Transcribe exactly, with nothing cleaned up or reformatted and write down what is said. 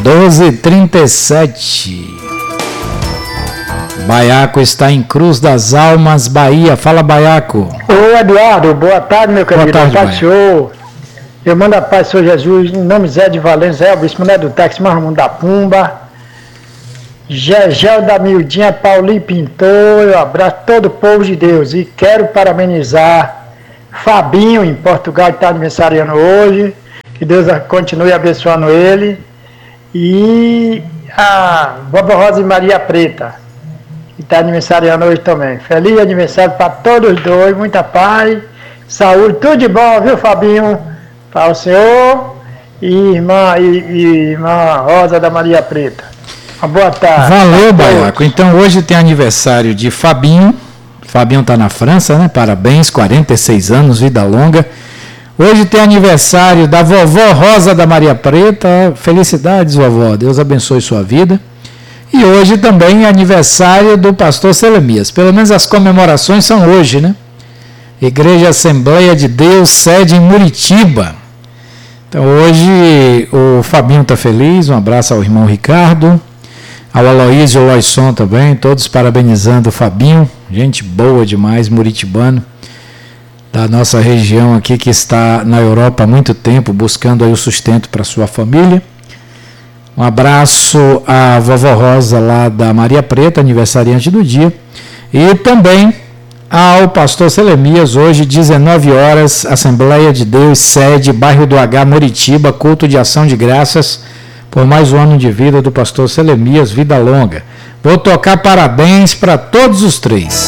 doze e trinta e sete. Baiaco está em Cruz das Almas, Bahia. Fala, Baiaco. Ô, Eduardo, boa tarde, meu querido. Boa tarde, boa tarde, senhor. Eu mando a paz, Senhor Jesus, em nome de Zé de Valença, Zé Bispo, Mulher do Táxi, Marmundo da Pumba, Gegel da Mildinha, Paulinho Pintor, eu abraço todo o povo de Deus e quero parabenizar Fabinho, em Portugal, que está aniversariando hoje, que Deus continue abençoando ele, e a Vovó Rosa e Maria Preta, que está aniversariando hoje também. Feliz aniversário para todos os dois, muita paz, saúde, tudo de bom, viu, Fabinho? Para o senhor e irmã, e, e irmã Rosa da Maria Preta. Uma boa tarde. Valeu, Baiaco. Então hoje tem aniversário de Fabinho. Fabinho está na França, né? Parabéns, quarenta e seis anos, vida longa. Hoje tem aniversário da vovó Rosa da Maria Preta. Felicidades, vovó. Deus abençoe sua vida. E hoje também é aniversário do pastor Selemias. Pelo menos as comemorações são hoje, né? Igreja Assembleia de Deus, sede em Muritiba. Então hoje o Fabinho está feliz, um abraço ao irmão Ricardo, ao Aloísio e ao Loisson também, todos parabenizando o Fabinho, gente boa demais, muritibano, da nossa região aqui que está na Europa há muito tempo, buscando aí o sustento para sua família. Um abraço à vovó Rosa lá da Maria Preta, aniversariante do dia, e também ao pastor Selemias, hoje dezenove horas, Assembleia de Deus, sede, bairro do H, Muritiba, culto de ação de graças por mais um ano de vida do pastor Selemias, vida longa. Vou tocar parabéns para todos os três.